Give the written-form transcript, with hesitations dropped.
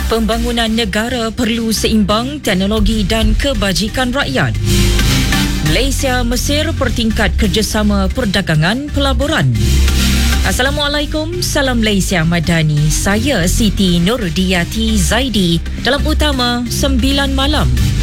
Pembangunan negara perlu seimbang teknologi dan kebajikan rakyat. Malaysia Mesir pertingkat kerjasama perdagangan pelaburan. Assalamualaikum, salam Malaysia Madani. Saya Siti Nurudiyati Zaidi dalam Utama 9 Malam.